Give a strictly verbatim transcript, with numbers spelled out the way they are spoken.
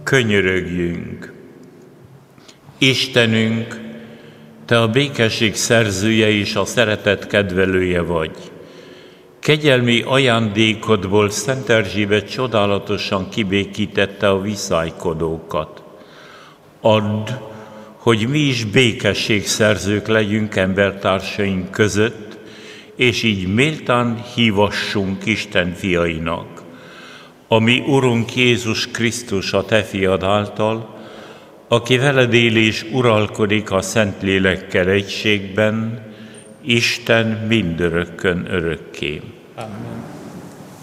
Könyörögjünk! Istenünk, Te a békesség szerzője és a szeretet kedvelője vagy. Kegyelmi ajándékodból Szent Erzsébet csodálatosan kibékítette a viszálykodókat. Add, hogy mi is békességszerzők legyünk embertársaink között, és így méltán hívassunk Isten fiainak. Ami Urunk Jézus Krisztus a Te fiad által, aki veled él és uralkodik a Szentlélekkel egységben, Isten mindörökkön örökké. Amen.